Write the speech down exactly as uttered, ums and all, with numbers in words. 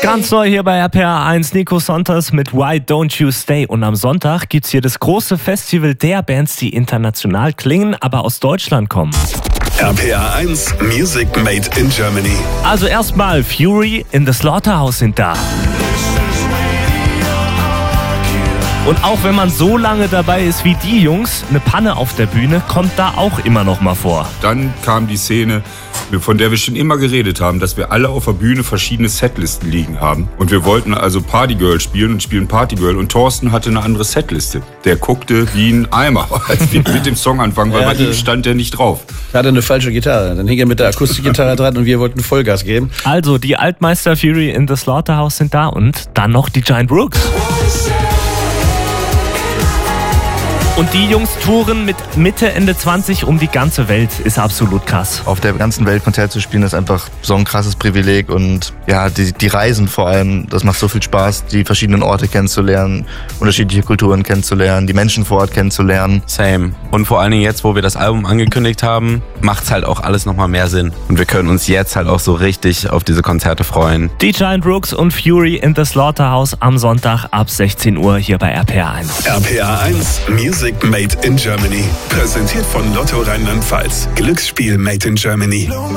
Ganz neu hier bei R P R eins, Nico Sonnters mit Why Don't You Stay. Und am Sonntag gibt's hier das große Festival der Bands, die international klingen, aber aus Deutschland kommen. R P R eins Music Made in Germany. Also erstmal Fury in the Slaughterhouse sind da. Und auch wenn man so lange dabei ist wie die Jungs, eine Panne auf der Bühne kommt da auch immer noch mal vor. Dann kam die Szene, von der wir schon immer geredet haben, dass wir alle auf der Bühne verschiedene Setlisten liegen haben. Und wir wollten also Partygirl spielen und spielen Partygirl. Und Thorsten hatte eine andere Setliste. Der guckte wie ein Eimer, als wir mit dem Song anfangen, weil bei ihm stand der nicht drauf. Er hatte eine falsche Gitarre. Dann hing er mit der Akustikgitarre dran und wir wollten Vollgas geben. Also die Altmeister Fury in the Slaughterhouse sind da und dann noch die Giant Rooks. Und die Jungs touren mit Mitte, Ende zwanzig um die ganze Welt. Ist absolut krass. Auf der ganzen Welt Konzert zu spielen, ist einfach so ein krasses Privileg. Und ja, die, die Reisen vor allem, das macht so viel Spaß, die verschiedenen Orte kennenzulernen, unterschiedliche Kulturen kennenzulernen, die Menschen vor Ort kennenzulernen. Same. Und vor allen Dingen jetzt, wo wir das Album angekündigt haben, macht's halt auch alles nochmal mehr Sinn. Und wir können uns jetzt halt auch so richtig auf diese Konzerte freuen. Die Giant Rooks und Fury in the Slaughterhouse am Sonntag ab sechzehn Uhr hier bei R P R eins. R P R eins Music Made in Germany. Präsentiert von Lotto Rheinland-Pfalz. Glücksspiel Made in Germany.